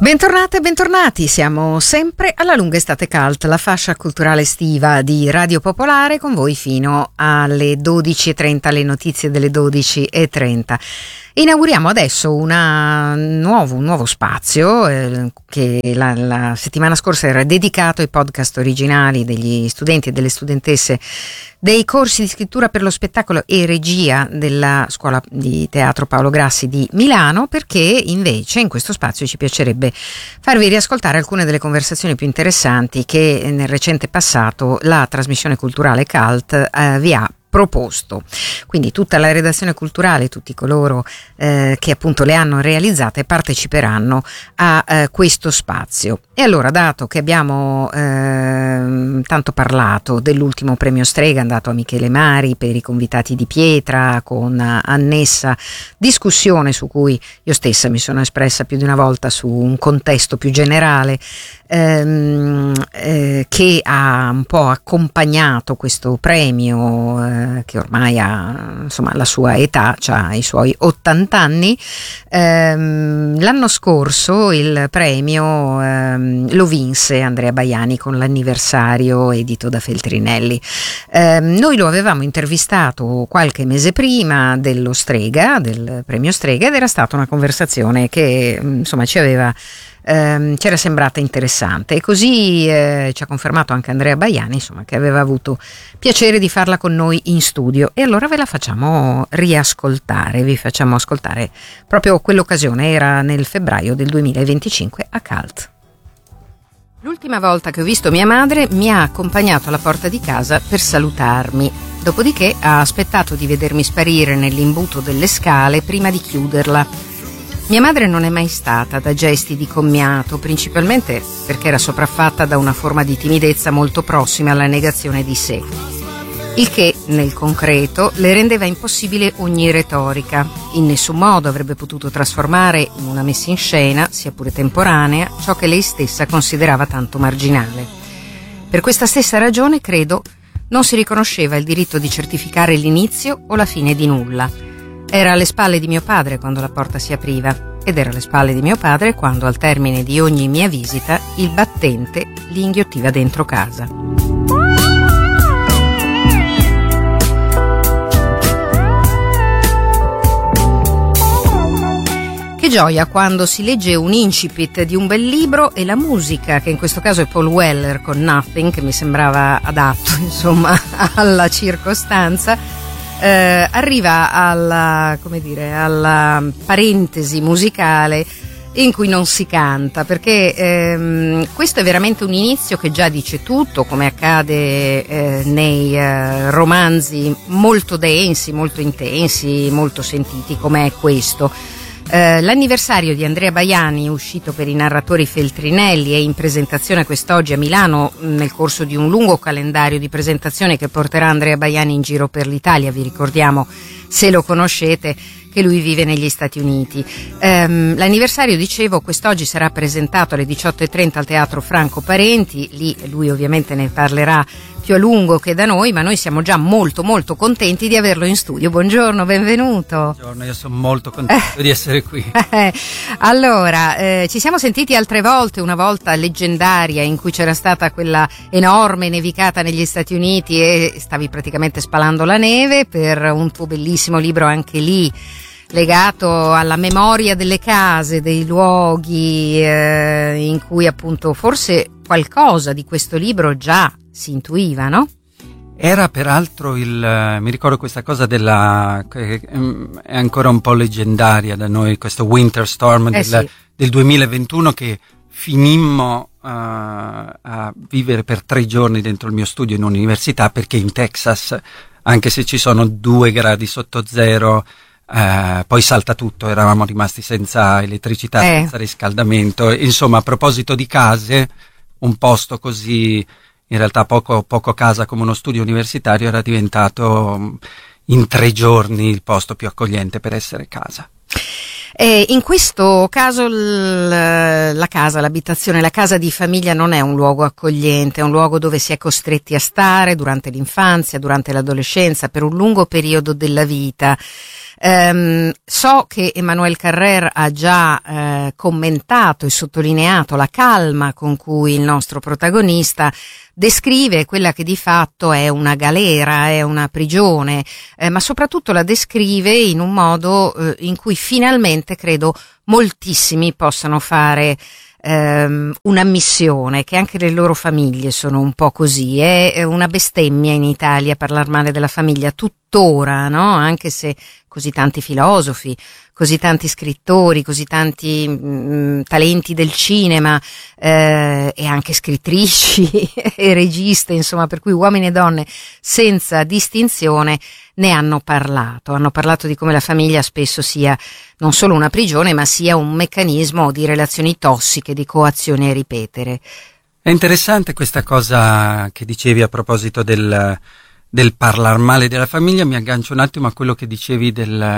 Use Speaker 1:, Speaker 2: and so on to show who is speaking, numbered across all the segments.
Speaker 1: Bentornate e bentornati, siamo sempre alla lunga estate cult, la fascia culturale estiva di Radio Popolare, con voi fino alle 12.30, le notizie delle 12.30. Inauguriamo adesso un nuovo spazio che la settimana scorsa era dedicato ai podcast originali degli studenti e delle studentesse dei corsi di scrittura per lo spettacolo e regia della Scuola di Teatro Paolo Grassi di Milano, perché invece in questo spazio ci piacerebbe farvi riascoltare alcune delle conversazioni più interessanti che nel recente passato la trasmissione culturale Cult vi ha proposto. Quindi tutta la redazione culturale, tutti coloro che appunto le hanno realizzate parteciperanno a questo spazio. E allora, dato che abbiamo tanto parlato dell'ultimo premio Strega andato a Michele Mari per i convitati di pietra, con annessa discussione su cui io stessa mi sono espressa più di una volta su un contesto più generale che ha un po' accompagnato questo premio che ormai ha insomma la sua età, ha i suoi 80 anni. L'anno scorso il premio lo vinse Andrea Baiani con l'anniversario edito da Feltrinelli. Noi lo avevamo intervistato qualche mese prima del premio Strega, ed era stata una conversazione che insomma c'era sembrata interessante, e così ci ha confermato anche Andrea Baiani, insomma, che aveva avuto piacere di farla con noi in studio, e allora ve la facciamo riascoltare, vi facciamo ascoltare proprio quell'occasione, era nel febbraio del 2025 a Cult. L'ultima volta che ho visto mia madre mi ha accompagnato alla porta di casa per salutarmi, dopodiché ha aspettato di vedermi sparire nell'imbuto delle scale prima di chiuderla. Mia madre non è mai stata da gesti di commiato, principalmente perché era sopraffatta da una forma di timidezza molto prossima alla negazione di sé, il che, nel concreto, le rendeva impossibile ogni retorica. In nessun modo avrebbe potuto trasformare in una messa in scena, sia pure temporanea, ciò che lei stessa considerava tanto marginale. Per questa stessa ragione, credo, non si riconosceva il diritto di certificare l'inizio o la fine di nulla. Era alle spalle di mio padre quando la porta si apriva, ed era alle spalle di mio padre quando, al termine di ogni mia visita, il battente li inghiottiva dentro casa. Che gioia quando si legge un incipit di un bel libro e la musica, che in questo caso è Paul Weller con Nothing, che mi sembrava adatto insomma alla circostanza, arriva alla parentesi musicale in cui non si canta, perché questo è veramente un inizio che già dice tutto, come accade nei romanzi molto densi, molto intensi, molto sentiti come è questo. L'anniversario di Andrea Baiani, uscito per i narratori Feltrinelli e in presentazione quest'oggi a Milano nel corso di un lungo calendario di presentazioni che porterà Andrea Baiani in giro per l'Italia. Vi ricordiamo, se lo conoscete, che lui vive negli Stati Uniti. L'anniversario, dicevo, quest'oggi sarà presentato alle 18.30 al Teatro Franco Parenti. Lì lui ovviamente ne parlerà più a lungo che da noi, ma noi siamo già molto molto contenti di averlo in studio. Buongiorno, benvenuto.
Speaker 2: Buongiorno, io sono molto contento di essere qui.
Speaker 1: Allora, ci siamo sentiti altre volte, una volta leggendaria in cui c'era stata quella enorme nevicata negli Stati Uniti e stavi praticamente spalando la neve per un tuo bellissimo libro, anche lì legato alla memoria delle case, dei luoghi, in cui appunto forse qualcosa di questo libro già si intuiva, no?
Speaker 2: Era peraltro mi ricordo questa cosa che è ancora un po' leggendaria da noi, questo Winter Storm del 2021, che finimmo a vivere per 3 giorni dentro il mio studio in un'università, perché in Texas, anche se ci sono 2 gradi sotto zero, poi salta tutto, eravamo rimasti senza elettricità, senza riscaldamento. Insomma, a proposito di case, un posto così, in realtà poco casa come uno studio universitario, era diventato in 3 giorni il posto più accogliente per essere casa.
Speaker 1: In questo caso la casa, l'abitazione, la casa di famiglia non è un luogo accogliente, è un luogo dove si è costretti a stare durante l'infanzia, durante l'adolescenza, per un lungo periodo della vita. So che Emmanuel Carrère ha già commentato e sottolineato la calma con cui il nostro protagonista descrive quella che di fatto è una galera, è una prigione, ma soprattutto la descrive in un modo in cui finalmente credo moltissimi possano fare una missione, che anche le loro famiglie sono un po' così. È una bestemmia in Italia parlare male della famiglia tuttora, no? Anche se così tanti filosofi, così tanti scrittori, così tanti talenti del cinema e anche scrittrici e registe, insomma, per cui uomini e donne senza distinzione ne hanno parlato di come la famiglia spesso sia non solo una prigione, ma sia un meccanismo di relazioni tossiche, di coazione e ripetere.
Speaker 2: È interessante questa cosa che dicevi a proposito del parlare male della famiglia. Mi aggancio un attimo a quello che dicevi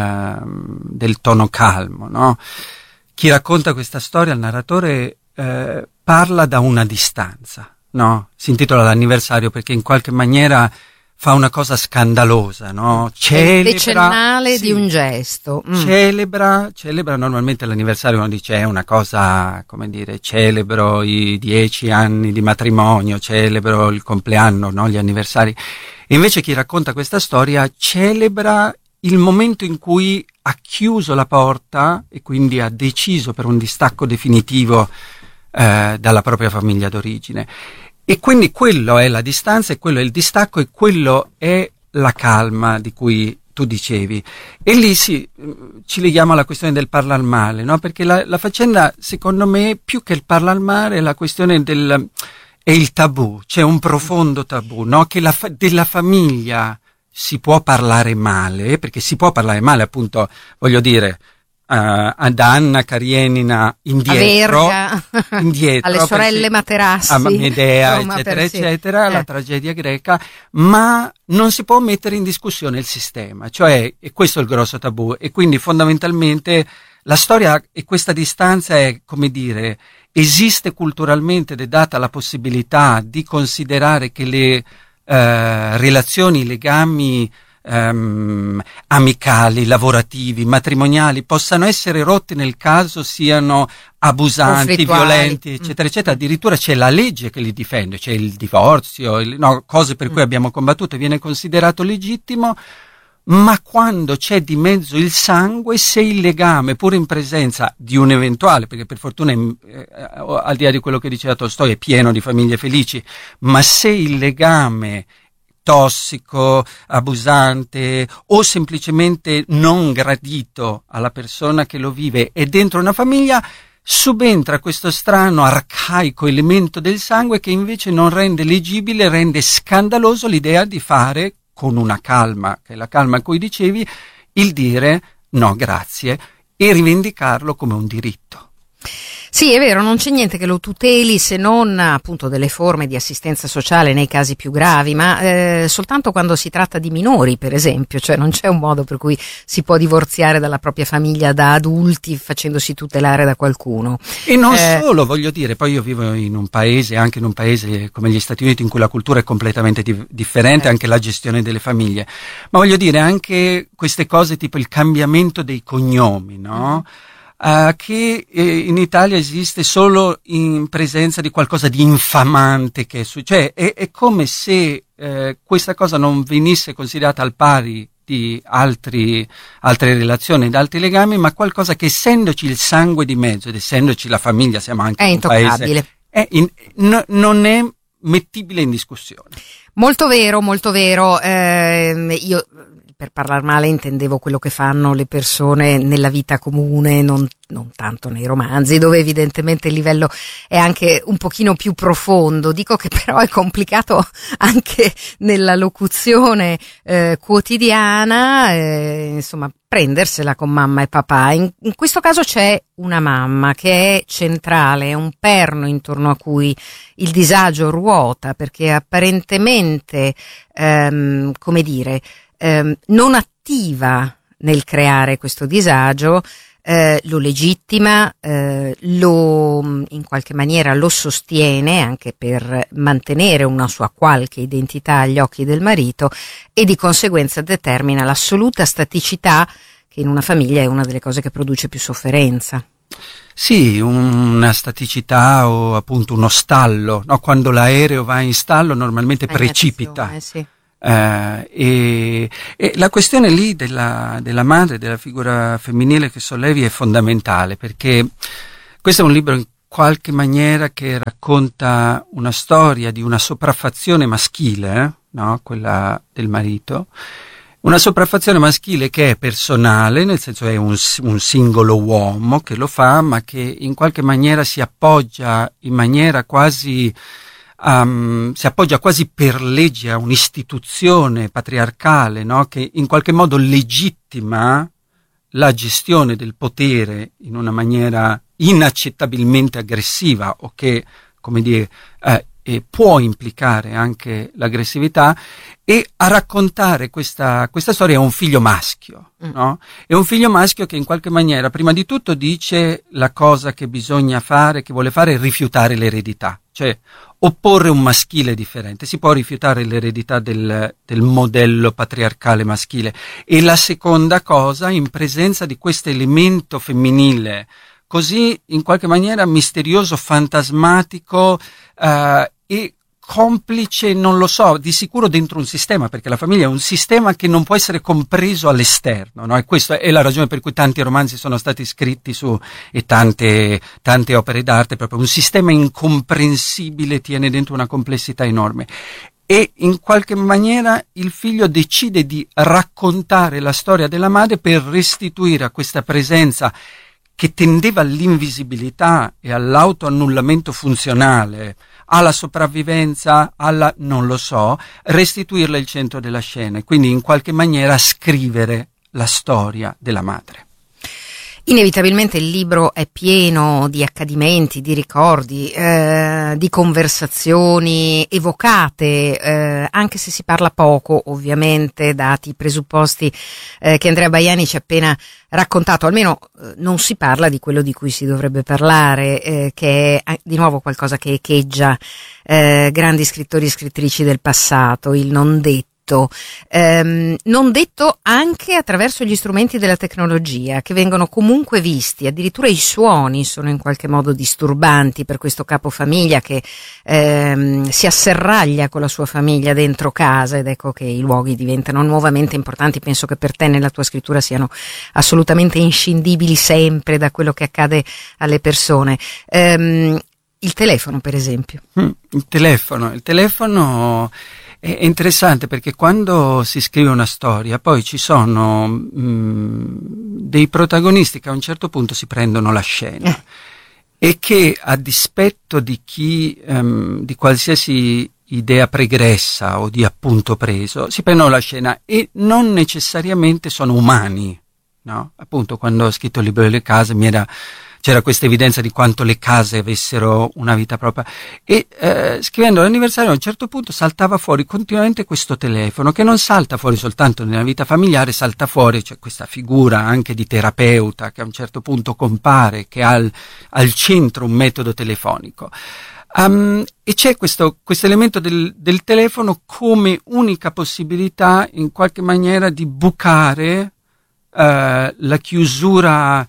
Speaker 2: del tono calmo, no? Chi racconta questa storia, il narratore, parla da una distanza, no? Si intitola L'anniversario perché in qualche maniera fa una cosa scandalosa, no?
Speaker 1: Celebra, decennale di un gesto.
Speaker 2: Celebra normalmente l'anniversario, uno dice è una cosa, come dire, celebro i 10 anni di matrimonio, celebro il compleanno, no? Gli anniversari. E invece chi racconta questa storia celebra il momento in cui ha chiuso la porta e quindi ha deciso per un distacco definitivo dalla propria famiglia d'origine. E quindi quello è la distanza, e quello è il distacco, e quello è la calma di cui tu dicevi. E lì ci leghiamo alla questione del parlare male, no? Perché la faccenda, secondo me, più che il parlare male, è la questione è il tabù. C'è un profondo tabù, no? Che della famiglia si può parlare male, perché si può parlare male, appunto, voglio dire, ad Anna Karenina indietro,
Speaker 1: alle sorelle Materassi,
Speaker 2: a Medea,
Speaker 1: insomma,
Speaker 2: eccetera, eccetera, la tragedia greca, ma non si può mettere in discussione il sistema, cioè, e questo è il grosso tabù, e quindi fondamentalmente la storia e questa distanza è, come dire, esiste culturalmente ed è data la possibilità di considerare che le relazioni, i legami amicali, lavorativi, matrimoniali possano essere rotti nel caso siano abusanti, violenti, eccetera, eccetera. Addirittura c'è la legge che li difende, c'è il divorzio, cose per cui abbiamo combattuto e viene considerato legittimo, ma quando c'è di mezzo il sangue, se il legame, pur in presenza di un eventuale, perché per fortuna al di là di quello che diceva Tolstoi è pieno di famiglie felici, ma se il legame tossico, abusante o semplicemente non gradito alla persona che lo vive è dentro una famiglia, subentra questo strano arcaico elemento del sangue che invece non rende leggibile, rende scandaloso l'idea di fare con una calma, che è la calma a cui dicevi, il dire no grazie e rivendicarlo come un diritto.
Speaker 1: Sì, è vero, non c'è niente che lo tuteli se non appunto delle forme di assistenza sociale nei casi più gravi, ma soltanto quando si tratta di minori, per esempio, cioè non c'è un modo per cui si può divorziare dalla propria famiglia da adulti facendosi tutelare da qualcuno.
Speaker 2: E non solo, voglio dire, poi io vivo in un paese, anche in un paese come gli Stati Uniti, in cui la cultura è completamente differente, anche la gestione delle famiglie, ma voglio dire anche queste cose tipo il cambiamento dei cognomi, no? Che in Italia esiste solo in presenza di qualcosa di infamante che cioè è come se questa cosa non venisse considerata al pari di altre relazioni ed altri legami, ma qualcosa che, essendoci il sangue di mezzo ed essendoci la famiglia, siamo anche un paese, non è mettibile in discussione.
Speaker 1: Molto vero, molto vero. Io per parlare male intendevo quello che fanno le persone nella vita comune, non tanto nei romanzi, dove evidentemente il livello è anche un pochino più profondo. Dico che però è complicato anche nella locuzione quotidiana, insomma, prendersela con mamma e papà. In questo caso c'è una mamma che è centrale, è un perno intorno a cui il disagio ruota, perché apparentemente, come dire, non attiva nel creare questo disagio, lo legittima, in qualche maniera lo sostiene anche per mantenere una sua qualche identità agli occhi del marito, e di conseguenza determina l'assoluta staticità che che in una famiglia è una delle cose che produce più sofferenza.
Speaker 2: Sì, una staticità o appunto uno stallo, no? Quando l'aereo va in stallo normalmente precipita.
Speaker 1: Sì.
Speaker 2: E la questione lì della madre, della figura femminile che sollevi è fondamentale, perché questo è un libro in qualche maniera che racconta una storia di una sopraffazione maschile, no? Quella del marito. Una sopraffazione maschile che è personale, nel senso è un singolo uomo che lo fa, ma che in qualche maniera si appoggia in maniera quasi si appoggia quasi per legge a un'istituzione patriarcale, no? Che in qualche modo legittima la gestione del potere in una maniera inaccettabilmente aggressiva o che, come dire, può implicare anche l'aggressività, e a raccontare questa storia è un figlio maschio, no? È un figlio maschio che in qualche maniera, prima di tutto, dice la cosa che bisogna fare, che vuole fare, è rifiutare l'eredità, cioè opporre un maschile differente. Si può rifiutare l'eredità del modello patriarcale maschile. E la seconda cosa, in presenza di questo elemento femminile così in qualche maniera misterioso, fantasmatico e complice, non lo so, di sicuro dentro un sistema, perché la famiglia è un sistema che non può essere compreso all'esterno, no? E questa è la ragione per cui tanti romanzi sono stati scritti e tante opere d'arte, proprio un sistema incomprensibile tiene dentro una complessità enorme. E in qualche maniera il figlio decide di raccontare la storia della madre per restituire a questa presenza che tendeva all'invisibilità e all'autoannullamento funzionale, alla sopravvivenza, non lo so, restituirle il centro della scena e quindi in qualche maniera scrivere la storia della madre.
Speaker 1: Inevitabilmente il libro è pieno di accadimenti, di ricordi, di conversazioni evocate, anche se si parla poco, ovviamente, dati i presupposti che Andrea Baiani ci ha appena raccontato. Almeno non si parla di quello di cui si dovrebbe parlare, che è di nuovo qualcosa che echeggia grandi scrittori e scrittrici del passato, il non detto. Non detto anche attraverso gli strumenti della tecnologia, che vengono comunque visti, addirittura i suoni sono in qualche modo disturbanti per questo capofamiglia che si asserraglia con la sua famiglia dentro casa, ed ecco che i luoghi diventano nuovamente importanti. Penso che per te nella tua scrittura siano assolutamente inscindibili sempre da quello che accade alle persone. Il telefono, per esempio.
Speaker 2: Il telefono è interessante, perché quando si scrive una storia poi ci sono dei protagonisti che a un certo punto si prendono la scena e che, a dispetto di chi di qualsiasi idea pregressa o di appunto preso, si prendono la scena e non necessariamente sono umani, no? Appunto, quando ho scritto il libro delle case c'era questa evidenza di quanto le case avessero una vita propria, e scrivendo l'anniversario a un certo punto saltava fuori continuamente questo telefono, che non salta fuori soltanto nella vita familiare, salta fuori, c'è questa figura anche di terapeuta che a un certo punto compare, che ha al centro un metodo telefonico. E c'è questo elemento del telefono come unica possibilità in qualche maniera di bucare la chiusura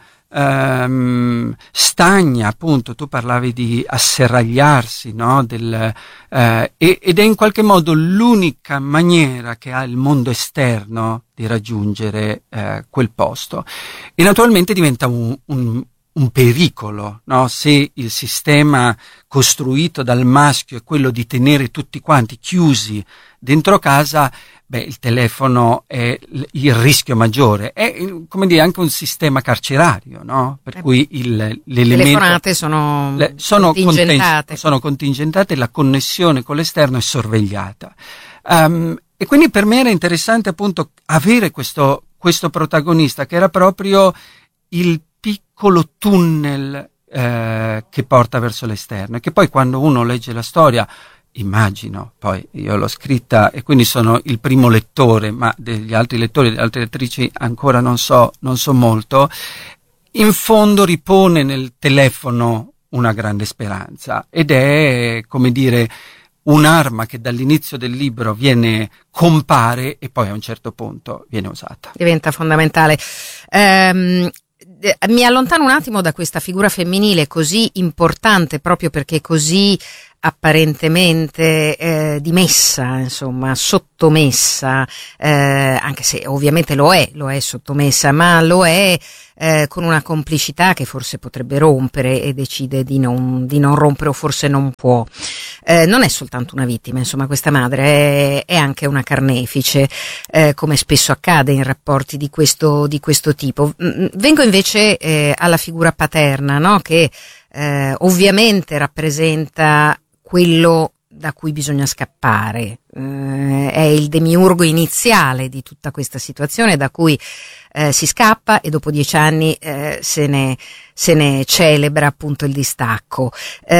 Speaker 2: stagna, appunto. Tu parlavi di asserragliarsi, no? Ed è in qualche modo l'unica maniera che ha il mondo esterno di raggiungere quel posto, e naturalmente diventa un pericolo, no? Se il sistema costruito dal maschio è quello di tenere tutti quanti chiusi dentro casa, il telefono è il rischio maggiore. È, come dire, anche un sistema carcerario, no? Per cui l'elemento...
Speaker 1: telefonate sono contingentate.
Speaker 2: Sono contingentate, la connessione con l'esterno è sorvegliata. E quindi per me era interessante appunto avere questo protagonista che era proprio il piccolo tunnel che porta verso l'esterno, e che poi quando uno legge la storia, immagino, poi io l'ho scritta e quindi sono il primo lettore, ma degli altri lettori, delle altre lettrici ancora non so molto, in fondo ripone nel telefono una grande speranza, ed è, come dire, un'arma che dall'inizio del libro compare e poi a un certo punto viene usata.
Speaker 1: Diventa fondamentale. Mi allontano un attimo da questa figura femminile così importante proprio perché così apparentemente dimessa, insomma, sottomessa, anche se ovviamente lo è sottomessa, ma lo è con una complicità che forse potrebbe rompere e decide di non rompere, o forse non può. Non è soltanto una vittima, insomma, questa madre è anche una carnefice, come spesso accade in rapporti di questo tipo. Vengo invece alla figura paterna, no? Che ovviamente rappresenta quello da cui bisogna scappare, è il demiurgo iniziale di tutta questa situazione da cui si scappa e dopo 10 anni se ne celebra appunto il distacco.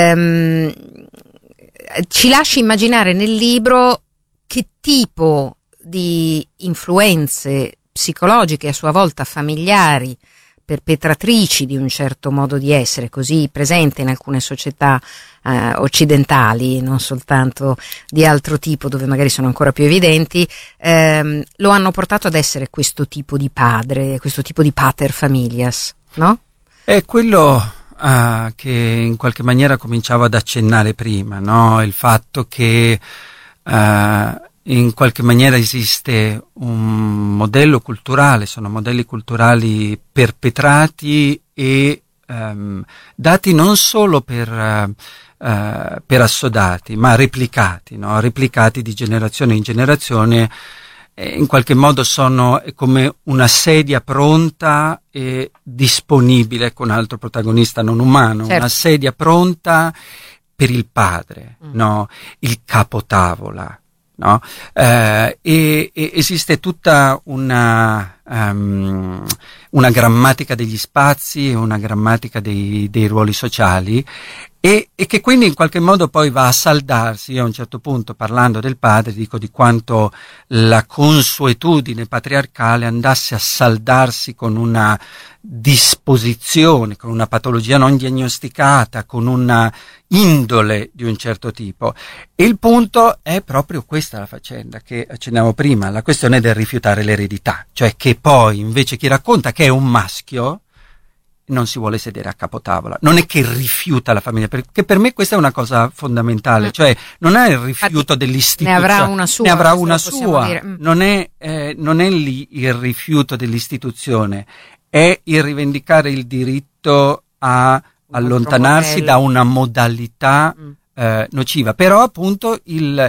Speaker 1: Ci lasci immaginare nel libro che tipo di influenze psicologiche, a sua volta familiari, perpetratrici di un certo modo di essere così presente in alcune società occidentali, non soltanto di altro tipo dove magari sono ancora più evidenti, lo hanno portato ad essere questo tipo di padre, questo tipo di pater familias, no?
Speaker 2: È quello che in qualche maniera cominciavo ad accennare prima, no? Il fatto che in qualche maniera esiste un modello culturale, sono modelli culturali perpetrati e dati non solo per assodati, ma replicati, no? Replicati di generazione in generazione. In qualche modo sono come una sedia pronta e disponibile con un altro protagonista non umano, certo. Una sedia pronta per il padre, no? Il capotavola, no? E esiste tutta una grammatica degli spazi, una grammatica dei ruoli sociali e che quindi in qualche modo poi va a saldarsi. Io a un certo punto, parlando del padre, dico di quanto la consuetudine patriarcale andasse a saldarsi con una disposizione, con una patologia non diagnosticata, con una indole di un certo tipo. E il punto è proprio questa la faccenda che accennavo prima, la questione del rifiutare l'eredità, cioè che poi invece chi racconta che è un maschio non si vuole sedere a capotavola, non è che rifiuta la famiglia, perché per me questa è una cosa fondamentale, cioè non è il rifiuto dell'istituzione,
Speaker 1: ne avrà una sua,
Speaker 2: non è lì il rifiuto dell'istituzione, è il rivendicare il diritto a allontanarsi da una modalità nociva, però appunto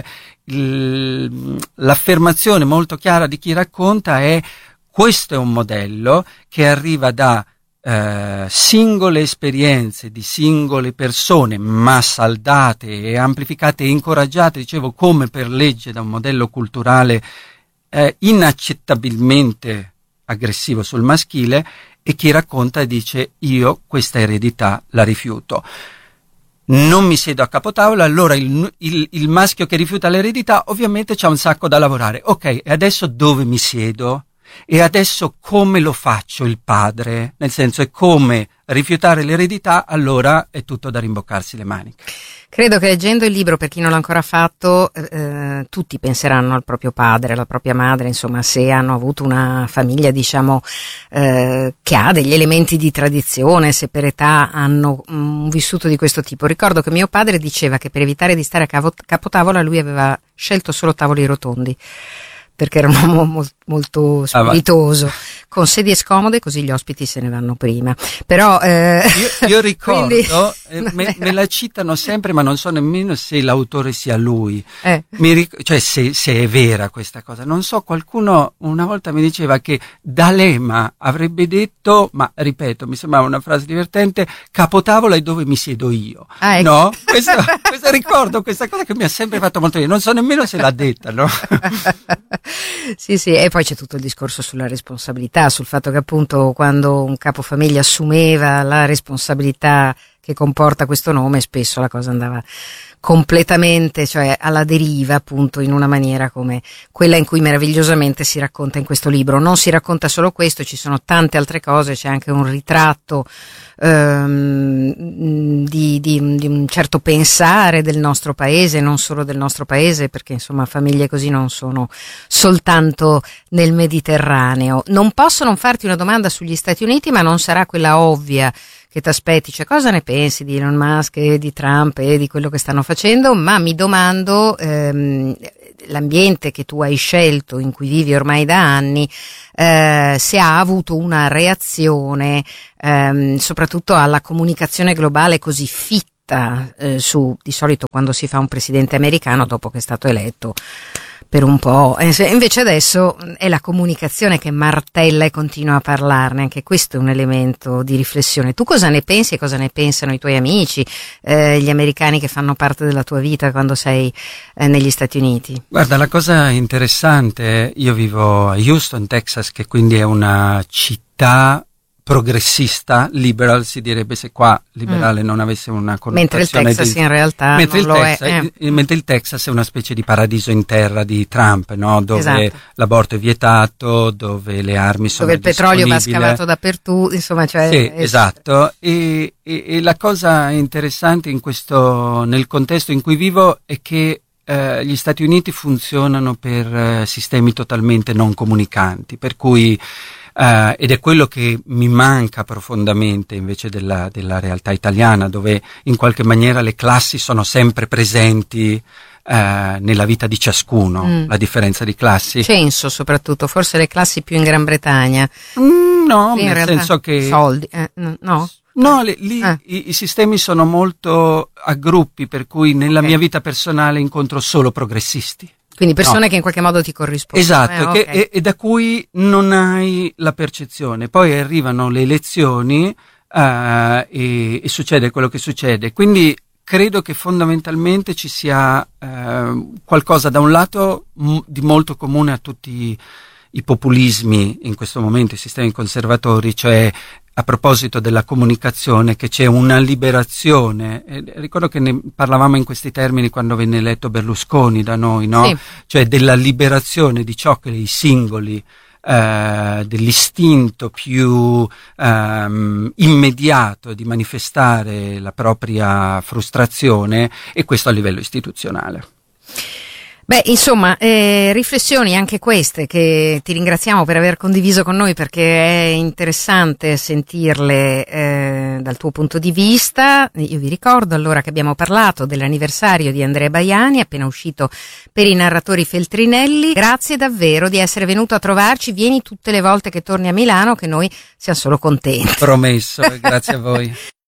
Speaker 2: l'affermazione molto chiara di chi racconta è: questo è un modello che arriva da singole esperienze di singole persone, ma saldate e amplificate e incoraggiate, dicevo, come per legge da un modello culturale inaccettabilmente aggressivo sul maschile, e chi racconta dice: io questa eredità la rifiuto, non mi siedo a capotavola. Allora il maschio che rifiuta l'eredità ovviamente c'ha un sacco da lavorare. Ok, e adesso dove mi siedo? E adesso come lo faccio il padre? Nel senso, è come rifiutare l'eredità, allora è tutto da rimboccarsi le maniche.
Speaker 1: Credo che leggendo il libro, per chi non l'ha ancora fatto, tutti penseranno al proprio padre, alla propria madre, insomma, se hanno avuto una famiglia, diciamo, che ha degli elementi di tradizione, se per età hanno un vissuto di questo tipo. Ricordo che mio padre diceva che per evitare di stare a capotavola lui aveva scelto solo tavoli rotondi, perché era un uomo molto spiritoso, con sedie scomode, così gli ospiti se ne vanno prima. Però
Speaker 2: io ricordo, quindi me la citano sempre, ma non so nemmeno se l'autore sia lui. Cioè se è vera questa cosa. Non so, qualcuno una volta mi diceva che D'Alema avrebbe detto, ma ripeto, mi sembrava una frase divertente: capotavola è dove mi siedo io.
Speaker 1: Ecco.
Speaker 2: No? Questo ricordo, questa cosa che mi ha sempre fatto molto bene. Non so nemmeno se l'ha detta, no?
Speaker 1: Sì, e poi c'è tutto il discorso sulla responsabilità, sul fatto che appunto quando un capofamiglia assumeva la responsabilità che comporta questo nome, spesso la cosa andava completamente, cioè alla deriva, appunto, in una maniera come quella in cui meravigliosamente si racconta in questo libro. Non si racconta solo questo, ci sono tante altre cose, c'è anche un ritratto di un certo pensare del nostro paese, non solo del nostro paese, perché insomma famiglie così non sono soltanto nel Mediterraneo. Non posso non farti una domanda sugli Stati Uniti, ma non sarà quella ovvia che ti aspetti, cioè cosa ne pensi di Elon Musk e di Trump e di quello che stanno facendo, ma mi domando l'ambiente che tu hai scelto, in cui vivi ormai da anni, se ha avuto una reazione soprattutto alla comunicazione globale così fitta di solito quando si fa un presidente americano dopo che è stato eletto per un po', invece adesso è la comunicazione che martella e continua a parlarne, anche questo è un elemento di riflessione. Tu cosa ne pensi e cosa ne pensano i tuoi amici, gli americani che fanno parte della tua vita quando sei negli Stati Uniti?
Speaker 2: Guarda, la cosa interessante, io vivo a Houston, Texas, che quindi è una città progressista, liberal si direbbe se qua liberale non avesse una connotazione.
Speaker 1: Mentre il Texas in realtà non lo è.
Speaker 2: Mentre il Texas è una specie di paradiso in terra di Trump, no? Dove
Speaker 1: esatto.
Speaker 2: L'aborto è vietato, dove le armi sono
Speaker 1: dove il petrolio va scavato dappertutto, insomma, cioè
Speaker 2: sì, esatto. E la cosa interessante nel contesto in cui vivo è che gli Stati Uniti funzionano per sistemi totalmente non comunicanti, per cui ed è quello che mi manca profondamente invece della realtà italiana, dove in qualche maniera le classi sono sempre presenti nella vita di ciascuno, la differenza di classi.
Speaker 1: Censo soprattutto, forse le classi più in Gran Bretagna.
Speaker 2: No, nel senso che
Speaker 1: soldi, no?
Speaker 2: No, lì i sistemi sono molto a gruppi, per cui nella mia vita personale incontro solo progressisti.
Speaker 1: Quindi persone che in qualche modo ti corrispondono.
Speaker 2: Esatto, e da cui non hai la percezione. Poi arrivano le elezioni e succede quello che succede. Quindi credo che fondamentalmente ci sia qualcosa da un lato di molto comune a tutti i populismi in questo momento, i sistemi conservatori, cioè a proposito della comunicazione, che c'è una liberazione. Ricordo che ne parlavamo in questi termini quando venne eletto Berlusconi da noi, no? Sì. Cioè della liberazione di ciò che i singoli, dell'istinto più immediato di manifestare la propria frustrazione, e questo a livello istituzionale.
Speaker 1: Beh, insomma, riflessioni anche queste che ti ringraziamo per aver condiviso con noi, perché è interessante sentirle dal tuo punto di vista. Io vi ricordo allora che abbiamo parlato dell'anniversario di Andrea Baiani, appena uscito per i narratori Feltrinelli. Grazie davvero di essere venuto a trovarci, vieni tutte le volte che torni a Milano, che noi siamo solo contenti.
Speaker 2: Promesso, grazie a voi.